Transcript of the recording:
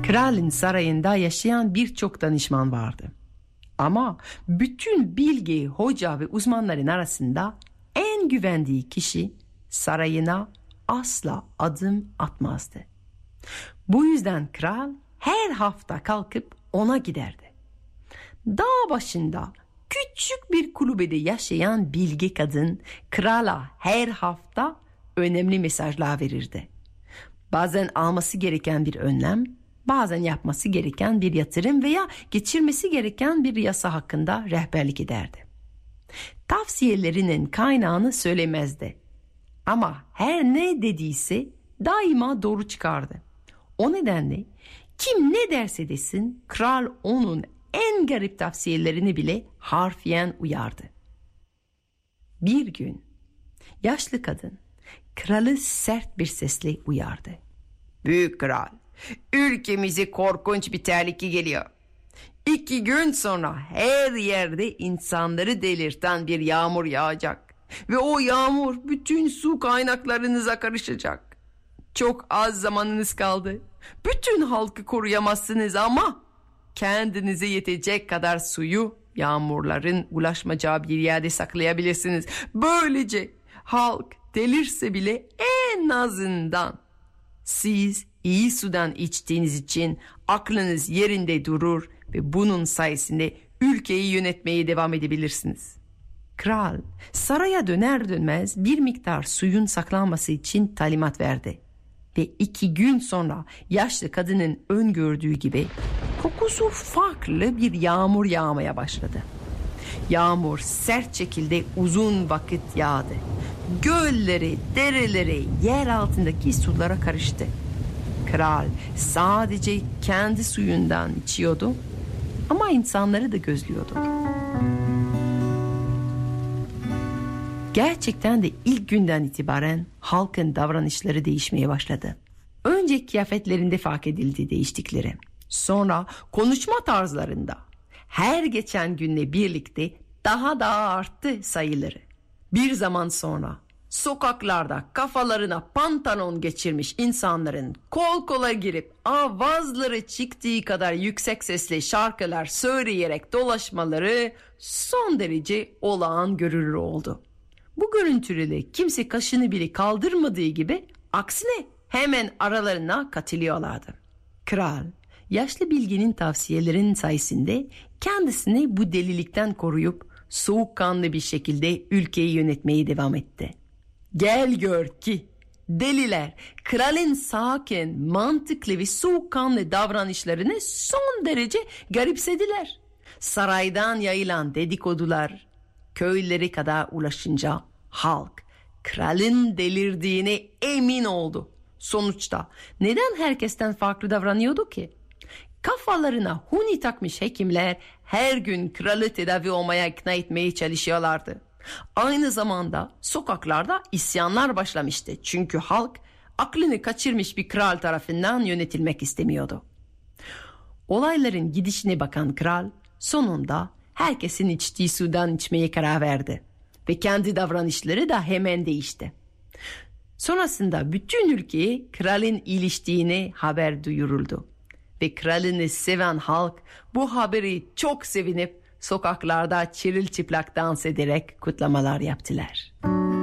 Kralın sarayında yaşayan birçok danışman vardı. Ama bütün bilge, hoca ve uzmanların arasında en güvendiği kişi sarayına asla adım atmazdı. Bu yüzden kral her hafta kalkıp ona giderdi. Dağ başında küçük bir kulübede yaşayan bilge kadın krala her hafta önemli mesajlar verirdi. Bazen alması gereken bir önlem, bazen yapması gereken bir yatırım veya geçirmesi gereken bir yasa hakkında rehberlik ederdi. Tavsiyelerinin kaynağını söylemezdi. Ama her ne dediyse daima doğru çıkardı. O nedenle kim ne derse desin kral onun en garip tavsiyelerini bile harfiyen uyardı. Bir gün yaşlı kadın kralı sert bir sesle uyardı. Büyük kral, ülkemize korkunç bir tehlike geliyor. 2 gün sonra her yerde insanları delirten bir yağmur yağacak. Ve o yağmur bütün su kaynaklarınıza karışacak. Çok az zamanınız kaldı. Bütün halkı koruyamazsınız ama kendinize yetecek kadar suyu yağmurların ulaşmayacağı bir yerde saklayabilirsiniz. Böylece halk delirse bile en azından siz iyi sudan içtiğiniz için aklınız yerinde durur ve bunun sayesinde ülkeyi yönetmeye devam edebilirsiniz. Kral saraya döner dönmez bir miktar suyun saklanması için talimat verdi. Ve 2 gün sonra yaşlı kadının öngördüğü gibi kokusu farklı bir yağmur yağmaya başladı. Yağmur sert şekilde uzun vakit yağdı. Göllere, derelere, yer altındaki sulara karıştı. Kral sadece kendi suyundan içiyordu ama insanları da gözlüyordu. Gerçekten de ilk günden itibaren halkın davranışları değişmeye başladı. Önce kıyafetlerinde fark edildi değiştikleri. Sonra konuşma tarzlarında. Her geçen günle birlikte daha da arttı sayıları. Bir zaman sonra sokaklarda kafalarına pantolon geçirmiş insanların kol kola girip avazları çıktığı kadar yüksek sesle şarkılar söyleyerek dolaşmaları son derece olağan görülür oldu. Bu görüntüyle kimse kaşını bile kaldırmadığı gibi aksine hemen aralarına katılıyorlardı. Kral yaşlı bilginin tavsiyelerinin sayesinde kendisini bu delilikten koruyup soğukkanlı bir şekilde ülkeyi yönetmeye devam etti. Gel gör ki deliler kralın sakin, mantıklı ve soğukkanlı davranışlarını son derece garipsediler. Saraydan yayılan dedikodular köylere kadar ulaşınca halk kralın delirdiğine emin oldu. Sonuçta neden herkesten farklı davranıyordu ki? Kafalarına huni takmış hekimler her gün kralı tedavi olmaya ikna etmeye çalışıyorlardı. Aynı zamanda sokaklarda isyanlar başlamıştı. Çünkü halk aklını kaçırmış bir kral tarafından yönetilmek istemiyordu. Olayların gidişine bakan kral sonunda herkesin içtiği sudan içmeye karar verdi. Ve kendi davranışları da hemen değişti. Sonrasında bütün ülkeye kralın iyileştiğine haber duyuruldu. Ve kralını seven halk bu haberi çok sevinip sokaklarda çırılçıplak dans ederek kutlamalar yaptılar.